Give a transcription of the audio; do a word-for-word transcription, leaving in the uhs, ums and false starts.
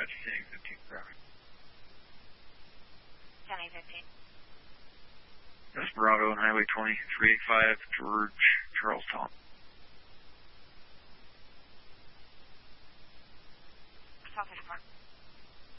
That's ten fifteen traffic. ten fifteen. That's Bravo on Highway twenty, three eighty-five, George, Charlestown. South fifty-four.